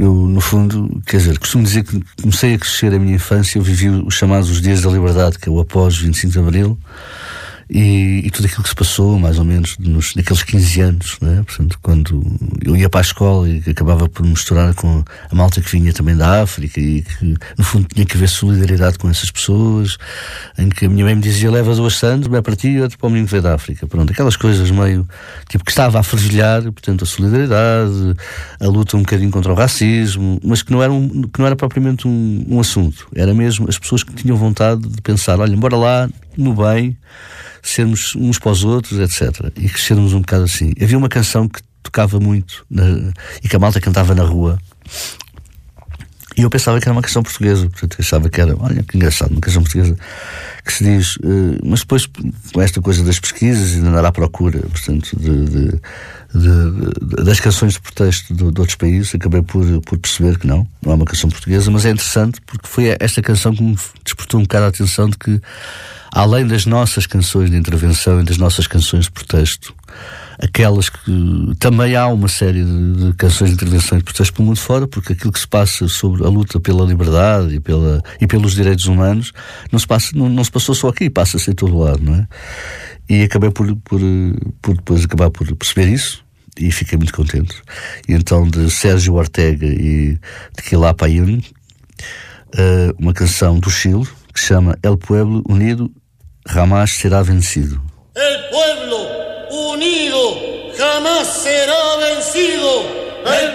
Eu, no fundo, quer dizer, costumo dizer que comecei a crescer a minha infância, eu vivi os chamados Dias da Liberdade, que é o após 25 de Abril, e tudo aquilo que se passou, mais ou menos, naqueles 15 anos, né? Portanto, quando eu ia para a escola e acabava por me misturar com a malta que vinha também da África e que, no fundo, tinha que haver solidariedade com essas pessoas, em que a minha mãe me dizia, leva 2 sandes, vai para ti e outro para o menino que veio da África. Pronto, aquelas coisas meio, tipo, que estava a fervilhar, portanto, a solidariedade, a luta um bocadinho contra o racismo, mas que não era propriamente um assunto. Era mesmo as pessoas que tinham vontade de pensar, olha, bora lá, no bem, sermos uns para os outros, etc. E crescermos um bocado assim. Havia uma canção que tocava muito e que a malta cantava na rua, e eu pensava que era uma canção portuguesa, portanto achava que era, olha que engraçado, uma canção portuguesa que se diz, mas depois com esta coisa das pesquisas e de andar à procura, portanto, das canções de protesto de outros países, acabei por perceber que não é uma canção portuguesa, mas é interessante porque foi esta canção que me despertou um bocado a atenção de que, além das nossas canções de intervenção e das nossas canções de protesto, aquelas que também há uma série de canções de intervenção e de protesto pelo mundo fora, porque aquilo que se passa sobre a luta pela liberdade e pelos direitos humanos não se passou só aqui, passa-se em todo lado, não é? E acabei por depois acabar por perceber isso e fiquei muito contente. E então, de Sérgio Ortega e de Quilapa Ayllón, uma canção do Chile que se chama El Pueblo Unido Jamás Será Vencido. El pueblo unido jamás será vencido.